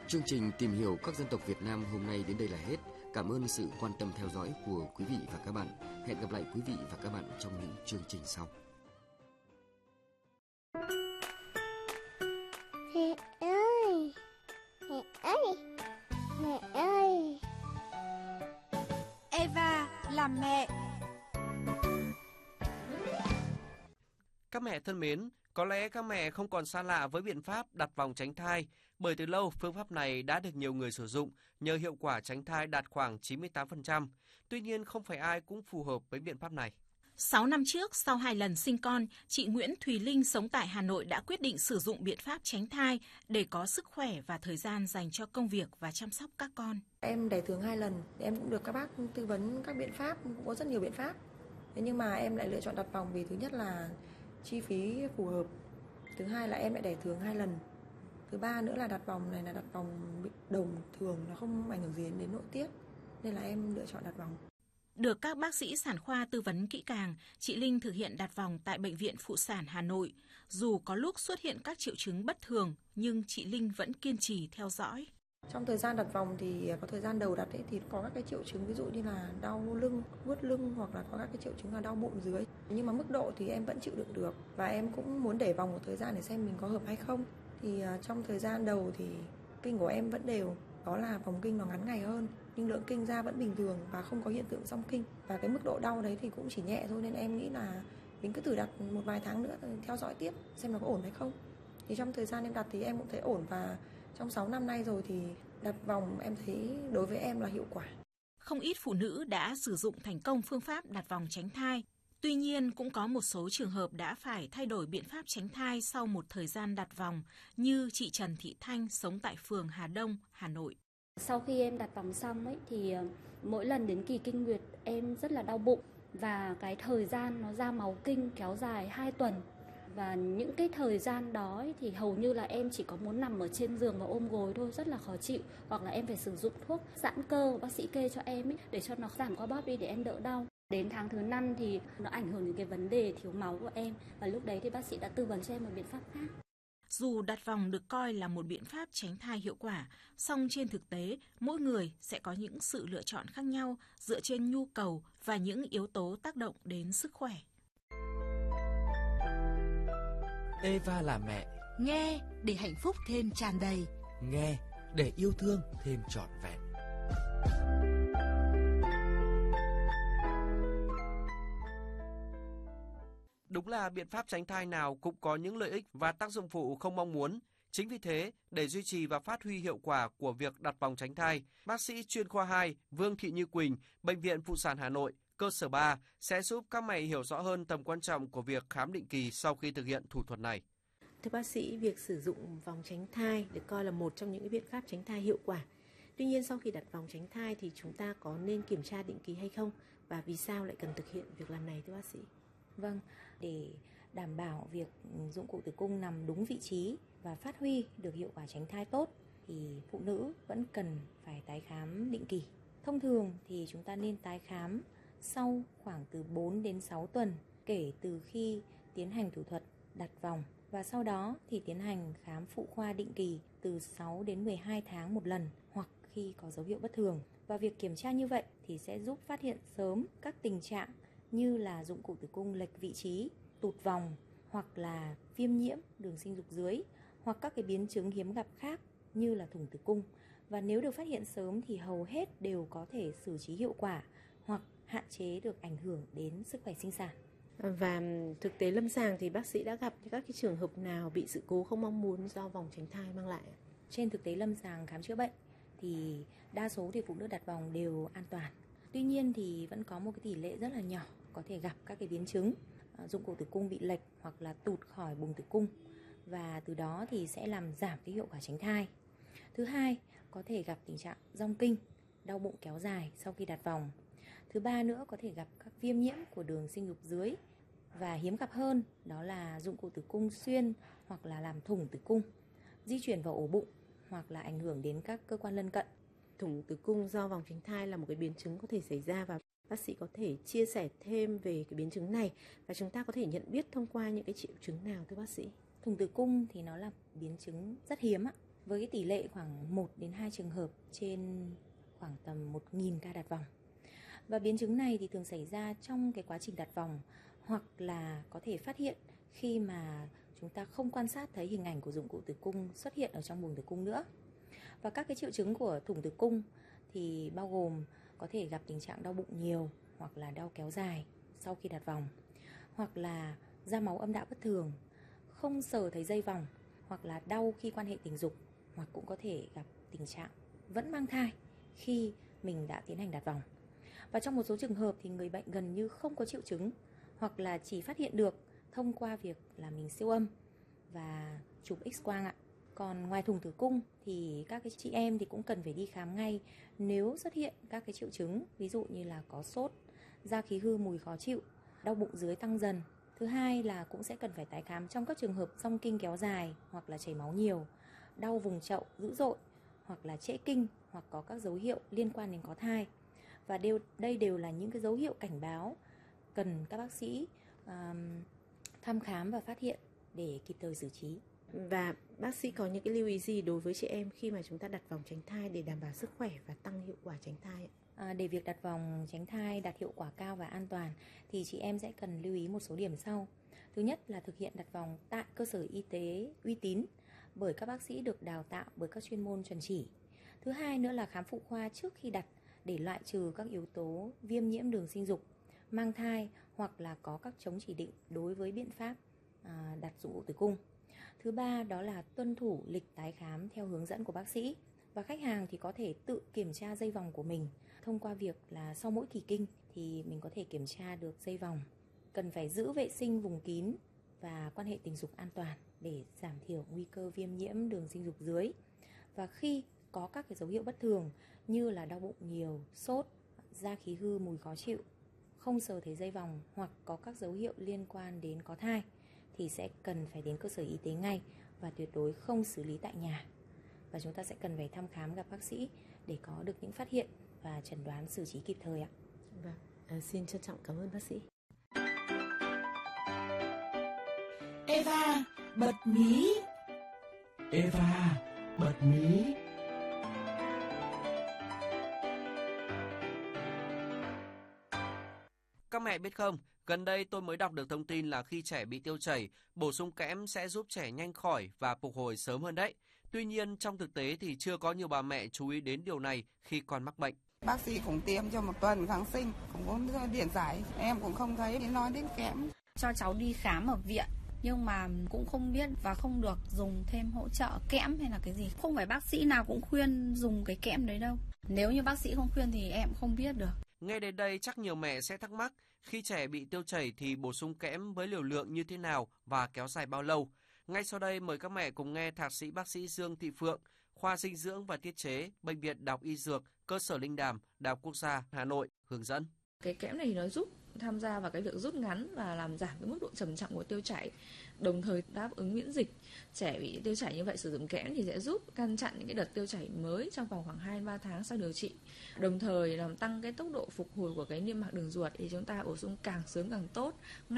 Chương trình Tìm hiểu các dân tộc Việt Nam hôm nay đến đây là hết. Cảm ơn sự quan tâm theo dõi của quý vị và các bạn. Hẹn gặp lại quý vị và các bạn trong những chương trình sau. Mẹ ơi, mẹ ơi, mẹ ơi. Eva làm mẹ. Các mẹ thân mến, có lẽ các mẹ không còn xa lạ với biện pháp đặt vòng tránh thai, bởi từ lâu phương pháp này đã được nhiều người sử dụng nhờ hiệu quả tránh thai đạt khoảng 98%. Tuy nhiên không phải ai cũng phù hợp với biện pháp này. 6 năm trước, sau 2 lần sinh con, chị Nguyễn Thùy Linh sống tại Hà Nội đã quyết định sử dụng biện pháp tránh thai để có sức khỏe và thời gian dành cho công việc và chăm sóc các con. Em đẻ thường 2 lần, em cũng được các bác tư vấn các biện pháp, cũng có rất nhiều biện pháp. Thế nhưng mà em lại lựa chọn đặt vòng vì thứ nhất là chi phí phù hợp, thứ hai là em lại đẻ thường 2 lần, thứ ba nữa là đặt vòng này là đặt vòng đồng thường, nó không ảnh hưởng gì đến nội tiết, nên là em lựa chọn đặt vòng. Được các bác sĩ sản khoa tư vấn kỹ càng, chị Linh thực hiện đặt vòng tại Bệnh viện Phụ sản Hà Nội. Dù có lúc xuất hiện các triệu chứng bất thường, nhưng chị Linh vẫn kiên trì theo dõi. Trong thời gian đặt vòng thì có thời gian đầu đặt ấy, thì có các cái triệu chứng ví dụ như là đau lưng, buốt lưng hoặc là có các cái triệu chứng là đau bụng dưới. Nhưng mà mức độ thì em vẫn chịu đựng được và em cũng muốn để vòng một thời gian để xem mình có hợp hay không. Thì trong thời gian đầu thì kinh của em vẫn đều, đó là vòng kinh nó ngắn ngày hơn nhưng lượng kinh ra vẫn bình thường và không có hiện tượng rong kinh. Và cái mức độ đau đấy thì cũng chỉ nhẹ thôi, nên em nghĩ là mình cứ thử đặt một vài tháng nữa theo dõi tiếp xem nó có ổn hay không. Thì trong thời gian em đặt thì em cũng thấy ổn và trong 6 năm nay rồi thì đặt vòng em thấy đối với em là hiệu quả. Không ít phụ nữ đã sử dụng thành công phương pháp đặt vòng tránh thai. Tuy nhiên, cũng có một số trường hợp đã phải thay đổi biện pháp tránh thai sau một thời gian đặt vòng, như chị Trần Thị Thanh sống tại phường Hà Đông, Hà Nội. Sau khi em đặt vòng xong ấy, thì mỗi lần đến kỳ kinh nguyệt em rất là đau bụng và cái thời gian nó ra máu kinh kéo dài 2 tuần. Và những cái thời gian đó ấy, thì hầu như là em chỉ có muốn nằm ở trên giường và ôm gối thôi, rất là khó chịu. Hoặc là em phải sử dụng thuốc giãn cơ bác sĩ kê cho em ấy, để cho nó giảm co bóp đi để em đỡ đau. Đến tháng thứ 5 thì nó ảnh hưởng đến cái vấn đề thiếu máu của em. Và lúc đấy thì bác sĩ đã tư vấn cho em một biện pháp khác. Dù đặt vòng được coi là một biện pháp tránh thai hiệu quả, song trên thực tế, mỗi người sẽ có những sự lựa chọn khác nhau dựa trên nhu cầu và những yếu tố tác động đến sức khỏe. Eva là mẹ. Nghe để hạnh phúc thêm tràn đầy. Nghe để yêu thương thêm trọn vẹn. Đúng là biện pháp tránh thai nào cũng có những lợi ích và tác dụng phụ không mong muốn. Chính vì thế, để duy trì và phát huy hiệu quả của việc đặt vòng tránh thai, bác sĩ chuyên khoa 2 Vương Thị Như Quỳnh, Bệnh viện Phụ sản Hà Nội, cơ sở 3 sẽ giúp các mẹ hiểu rõ hơn tầm quan trọng của việc khám định kỳ sau khi thực hiện thủ thuật này. Thưa bác sĩ, việc sử dụng vòng tránh thai được coi là một trong những biện pháp tránh thai hiệu quả. Tuy nhiên, sau khi đặt vòng tránh thai thì chúng ta có nên kiểm tra định kỳ hay không? Và vì sao lại cần thực hiện việc làm này thưa bác sĩ? Vâng, để đảm bảo việc dụng cụ tử cung nằm đúng vị trí và phát huy được hiệu quả tránh thai tốt thì phụ nữ vẫn cần phải tái khám định kỳ. Thông thường thì chúng ta nên tái khám sau khoảng từ 4 đến 6 tuần kể từ khi tiến hành thủ thuật đặt vòng, và sau đó thì tiến hành khám phụ khoa định kỳ từ 6 đến 12 tháng một lần hoặc khi có dấu hiệu bất thường. Và việc kiểm tra như vậy thì sẽ giúp phát hiện sớm các tình trạng như là dụng cụ tử cung lệch vị trí, tụt vòng hoặc là viêm nhiễm đường sinh dục dưới hoặc các cái biến chứng hiếm gặp khác như là thủng tử cung. Và nếu được phát hiện sớm thì hầu hết đều có thể xử trí hiệu quả hoặc hạn chế được ảnh hưởng đến sức khỏe sinh sản. Và thực tế lâm sàng thì bác sĩ đã gặp các cái trường hợp nào bị sự cố không mong muốn do vòng tránh thai mang lại? Trên thực tế lâm sàng khám chữa bệnh thì đa số thì phụ nữ đặt vòng đều an toàn. Tuy nhiên thì vẫn có một cái tỷ lệ rất là nhỏ có thể gặp các cái biến chứng dụng cụ tử cung bị lệch hoặc là tụt khỏi buồng tử cung, và từ đó thì sẽ làm giảm cái hiệu quả tránh thai. Thứ hai, có thể gặp tình trạng rong kinh, đau bụng kéo dài sau khi đặt vòng. Thứ ba nữa, có thể gặp các viêm nhiễm của đường sinh dục dưới, và hiếm gặp hơn đó là dụng cụ tử cung xuyên hoặc là làm thủng tử cung, di chuyển vào ổ bụng hoặc là ảnh hưởng đến các cơ quan lân cận. Thủng tử cung do vòng tránh thai là một cái biến chứng có thể xảy ra, và bác sĩ có thể chia sẻ thêm về cái biến chứng này và chúng ta có thể nhận biết thông qua những cái triệu chứng nào thưa bác sĩ? Thủng tử cung thì nó là biến chứng rất hiếm ạ. với cái tỷ lệ khoảng 1 đến 2 trường hợp trên khoảng tầm 1.000 ca đặt vòng. Và biến chứng này thì thường xảy ra trong cái quá trình đặt vòng, hoặc là có thể phát hiện khi mà chúng ta không quan sát thấy hình ảnh của dụng cụ tử cung xuất hiện ở trong buồng tử cung nữa. Và các cái triệu chứng của thủng tử cung thì bao gồm có thể gặp tình trạng đau bụng nhiều, hoặc là đau kéo dài sau khi đặt vòng, hoặc là ra máu âm đạo bất thường, không sờ thấy dây vòng, hoặc là đau khi quan hệ tình dục, hoặc cũng có thể gặp tình trạng vẫn mang thai khi mình đã tiến hành đặt vòng. Và trong một số trường hợp thì người bệnh gần như không có triệu chứng, hoặc là chỉ phát hiện được thông qua việc là mình siêu âm và chụp X-quang ạ. Còn ngoài thủng tử cung thì các cái chị em thì cũng cần phải đi khám ngay nếu xuất hiện các cái triệu chứng, ví dụ như là có sốt, da khí hư mùi khó chịu, đau bụng dưới tăng dần. Thứ hai là cũng sẽ cần phải tái khám trong các trường hợp dong kinh kéo dài, hoặc là chảy máu nhiều, đau vùng chậu dữ dội, hoặc là trễ kinh, hoặc có các dấu hiệu liên quan đến có thai. Và đây đều là những cái dấu hiệu cảnh báo cần các bác sĩ thăm khám và phát hiện để kịp thời xử trí. Và bác sĩ có những cái lưu ý gì đối với chị em khi mà chúng ta đặt vòng tránh thai để đảm bảo sức khỏe và tăng hiệu quả tránh thai? Để việc đặt vòng tránh thai đạt hiệu quả cao và an toàn thì chị em sẽ cần lưu ý một số điểm sau. Thứ nhất là thực hiện đặt vòng tại cơ sở y tế uy tín bởi các bác sĩ được đào tạo bởi các chuyên môn chuẩn chỉ. Thứ hai nữa là khám phụ khoa trước khi đặt để loại trừ các yếu tố viêm nhiễm đường sinh dục, mang thai, hoặc là có các chống chỉ định đối với biện pháp đặt dụng cụ tử cung. Thứ ba đó là tuân thủ lịch tái khám theo hướng dẫn của bác sĩ. Và khách hàng thì có thể tự kiểm tra dây vòng của mình thông qua việc là sau mỗi kỳ kinh thì mình có thể kiểm tra được dây vòng. Cần phải giữ vệ sinh vùng kín và quan hệ tình dục an toàn để giảm thiểu nguy cơ viêm nhiễm đường sinh dục dưới. Và khi có các cái dấu hiệu bất thường như là đau bụng nhiều, sốt, da khí hư mùi khó chịu, không sờ thấy dây vòng, hoặc có các dấu hiệu liên quan đến có thai thì sẽ cần phải đến cơ sở y tế ngay và tuyệt đối không xử lý tại nhà. Và chúng ta sẽ cần phải thăm khám gặp bác sĩ để có được những phát hiện và chẩn đoán xử trí kịp thời ạ. Vâng, xin trân trọng cảm ơn bác sĩ. Eva bật mí. Eva bật mí. Các mẹ biết không, gần đây tôi mới đọc được thông tin là khi trẻ bị tiêu chảy, bổ sung kẽm sẽ giúp trẻ nhanh khỏi và phục hồi sớm hơn đấy. Tuy nhiên, trong thực tế thì chưa có nhiều bà mẹ chú ý đến điều này khi con mắc bệnh. Bác sĩ cũng tiêm cho 1 tuần kháng sinh, cũng có điện giải, em cũng không thấy nói đến kẽm. Cho cháu đi khám ở viện, nhưng mà cũng không biết và không được dùng thêm hỗ trợ kẽm hay là cái gì. Không phải bác sĩ nào cũng khuyên dùng cái kẽm đấy đâu. Nếu như bác sĩ không khuyên thì em không biết được. Nghe đến đây chắc nhiều mẹ sẽ thắc mắc, khi trẻ bị tiêu chảy thì bổ sung kẽm với liều lượng như thế nào và kéo dài bao lâu? Ngay sau đây mời các mẹ cùng nghe Thạc sĩ bác sĩ Dương Thị Phượng, khoa dinh dưỡng và tiết chế, Bệnh viện Đại học Y Dược, cơ sở Linh Đàm, Đại học Quốc gia Hà Nội hướng dẫn. Cái kẽm này nó giúp tham gia vào cái việc rút ngắn và làm giảm cái mức độ trầm trọng của tiêu chảy, đồng thời đáp ứng miễn dịch. Trẻ bị tiêu chảy như vậy sử dụng kẽm thì sẽ giúp ngăn chặn những cái đợt tiêu chảy mới trong vòng khoảng 2-3 tháng sau điều trị, đồng thời làm tăng cái tốc độ phục hồi của cái niêm mạc đường ruột, thì chúng ta bổ sung càng sớm càng tốt.